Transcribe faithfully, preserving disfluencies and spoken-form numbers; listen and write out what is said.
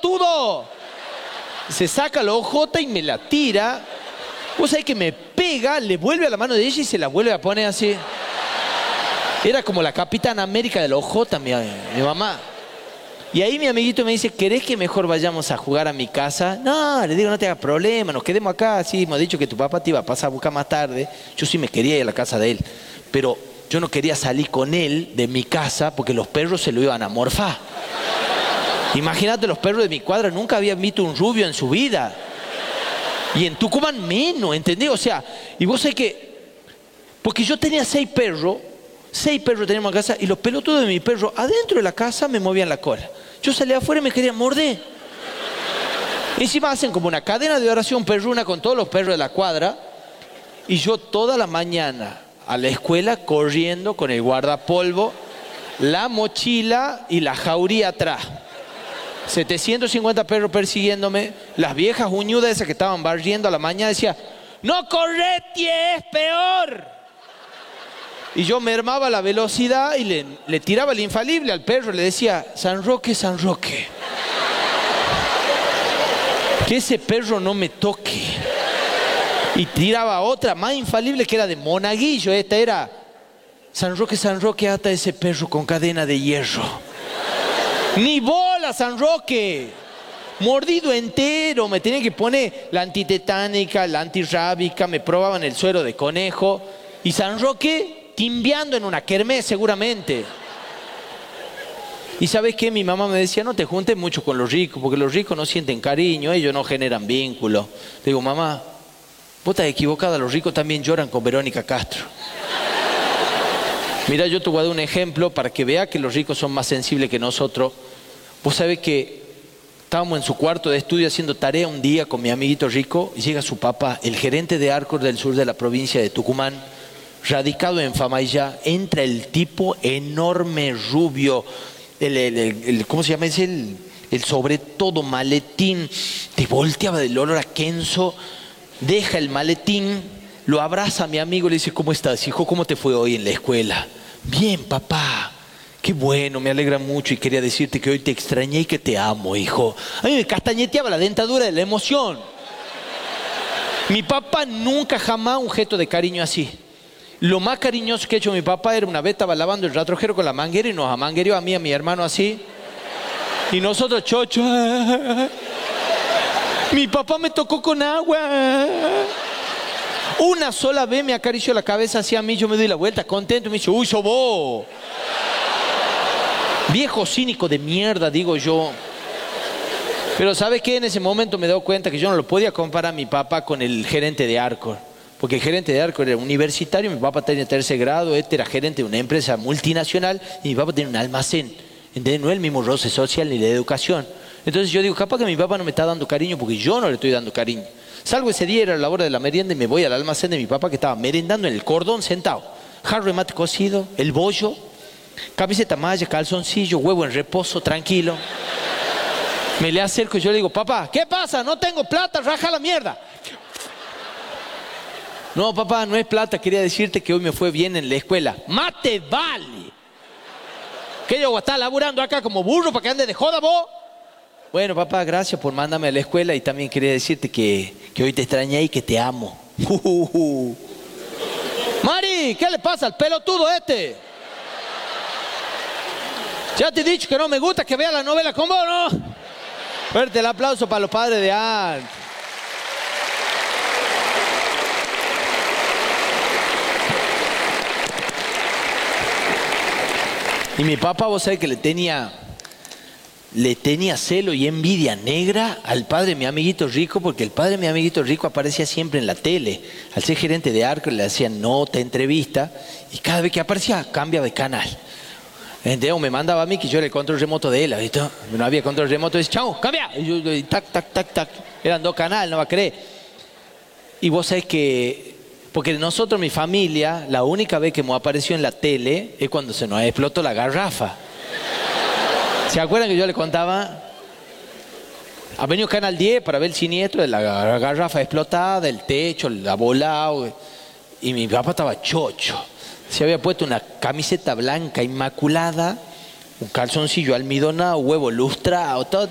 pelotudo. Se saca la hojota y me la tira. Vos sabés que me pega, le vuelve a la mano de ella y se la vuelve a poner así. Era como la Capitana América de la hojota, mi, mi mamá. Y ahí mi amiguito me dice, ¿querés que mejor vayamos a jugar a mi casa? No, le digo, no te hagas problema, nos quedemos acá. Sí, hemos dicho que tu papá te iba a pasar a buscar más tarde. Yo sí me quería ir a la casa de él, pero yo no quería salir con él de mi casa porque los perros se lo iban a morfar. Imagínate, los perros de mi cuadra nunca habían visto un rubio en su vida. Y en Tucumán menos, ¿entendés? O sea, y vos sabés que... Porque yo tenía seis perros, seis perros teníamos en casa, y los pelotudos de mi perro adentro de la casa me movían la cola. Yo salía afuera y me quería morder. Encima hacen como una cadena de oración perruna con todos los perros de la cuadra, y yo toda la mañana a la escuela corriendo con el guardapolvo, la mochila y la jauría atrás. setecientos cincuenta perros persiguiéndome. Las viejas uñudas esas que estaban barriendo a la mañana decían, no correte, es peor. Y yo mermaba la velocidad y le, le tiraba el infalible al perro. Le decía, San Roque, San Roque, que ese perro no me toque. Y tiraba otra más infalible que era de monaguillo. Esta era, San Roque, San Roque, ata ese perro con cadena de hierro. Ni bola, San Roque. Mordido entero. Me tenían que poner la antitetánica, la antirrábica. Me probaban el suero de conejo. Y San Roque timbeando en una kermés seguramente. Y ¿sabes qué? Mi mamá me decía, no te juntes mucho con los ricos, porque los ricos no sienten cariño, ellos no generan vínculo. Le digo, mamá, vos estás equivocada, los ricos también lloran con Verónica Castro. Mira, yo te voy a dar un ejemplo para que vea que los ricos son más sensibles que nosotros. Vos sabés que estábamos en su cuarto de estudio haciendo tarea un día con mi amiguito rico, y llega su papá, el gerente de Arcor del sur de la provincia de Tucumán, radicado en Famaillá. Entra el tipo enorme, rubio, el, el, el, el, ¿cómo se llama? Es el, el sobre todo maletín, te volteaba del olor a Kenzo, deja el maletín, lo abraza a mi amigo y le dice, ¿cómo estás, hijo? ¿Cómo te fue hoy en la escuela? Bien, papá. Qué bueno, me alegra mucho y quería decirte que hoy te extrañé y que te amo, hijo. A mí me castañeteaba la dentadura de la emoción. Mi papá nunca jamás un gesto de cariño así. Lo más cariñoso que ha hecho mi papá era una vez estaba lavando el rastrojero con la manguera y nos amanguereó a mí y a mi hermano así. Y nosotros, chocho. Mi papá me tocó con agua. Una sola vez me acarició la cabeza hacia mí, yo me doy la vuelta contento y me dice, uy, sos vos. Viejo cínico de mierda, digo yo. Pero ¿sabes qué? En ese momento me doy cuenta que yo no lo podía comparar a mi papá con el gerente de Arcor. Porque el gerente de Arcor era universitario, mi papá tenía tercer grado, este era gerente de una empresa multinacional y mi papá tenía un almacén. ¿Entendés? No es el mismo roce social ni de educación. Entonces yo digo, capaz que mi papá no me está dando cariño porque yo no le estoy dando cariño. Salgo ese día, era la hora de la merienda y me voy al almacén de mi papá que estaba merendando en el cordón sentado. Jarro de mate cocido, el bollo, camiseta malla, calzoncillo, huevo en reposo, tranquilo. Me le acerco y yo le digo, papá, ¿qué pasa? No tengo plata, raja la mierda. No, papá, no es plata, quería decirte que hoy me fue bien en la escuela. ¡Mate vale! ¿Qué yo voy a estar laburando acá como burro para que ande de joda vos? Bueno, papá, gracias por mandarme a la escuela y también quería decirte que, que hoy te extrañé y que te amo. Uh, uh, uh. Mari, ¿qué le pasa al pelotudo este? Ya te he dicho que no me gusta que vea la novela con vos, ¿no? Fuerte el aplauso para los padres de Art. Y mi papá, vos sabés que le tenía, le tenía celo y envidia negra al padre de mi amiguito rico, porque el padre de mi amiguito rico aparecía siempre en la tele. Al ser gerente de Arcor le hacían nota, entrevista, y cada vez que aparecía cambiaba de canal. Entonces me mandaba a mí que yo era el control remoto de él, ¿viste? No había control remoto, dice, chao, cambia. Y yo, yo, tac, tac, tac, tac. Eran dos canales, no va a creer. Y vos sabés que... Porque nosotros, mi familia, la única vez que hemos aparecido en la tele es cuando se nos explotó la garrafa. ¿Se acuerdan que yo le contaba? Ha venido Canal diez para ver el siniestro de la garrafa explotada, el techo, la volado. Y mi papá estaba chocho. Se había puesto una camiseta blanca inmaculada, un calzoncillo almidonado, huevo lustrado, todo.